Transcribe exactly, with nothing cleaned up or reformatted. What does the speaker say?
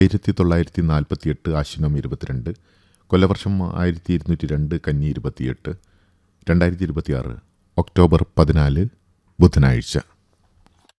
ആയിരത്തി തൊള്ളായിരത്തി നാൽപ്പത്തി എട്ട് ആശ്വിനം ഇരുപത്തിരണ്ട്, കൊല്ലവർഷം ആയിരത്തി ഇരുന്നൂറ്റി രണ്ട് കന്നി ഇരുപത്തിയെട്ട്, രണ്ടായിരത്തി ഇരുപത്തിയാറ് ഒക്ടോബർ പതിനാല് ബുധനാഴ്ച.